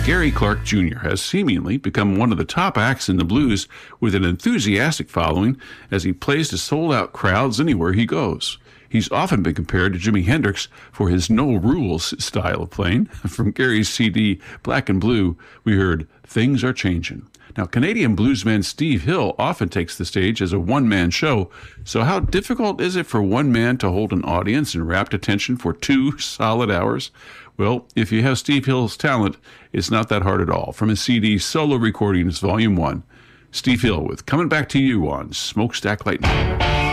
Gary Clark Jr. has seemingly become one of the top acts in the blues with an enthusiastic following as he plays to sold-out crowds anywhere he goes. He's often been compared to Jimi Hendrix for his no-rules style of playing. From Gary's CD, Black and Blue, we heard Things Are Changin'. Now, Canadian bluesman Steve Hill often takes the stage as a one-man show, so how difficult is it for one man to hold an audience and rapt attention for 2 solid hours? Well, if you have Steve Hill's talent, it's not that hard at all. From his CD, Solo Recordings, Volume 1, Steve Hill with Coming Back to You on Smokestack Lightning.